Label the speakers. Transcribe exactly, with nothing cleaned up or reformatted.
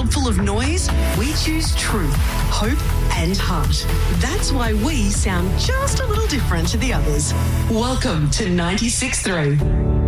Speaker 1: world full of noise, we choose truth, hope and heart. That's why we sound just a little different to the others. Welcome to ninety-six point three.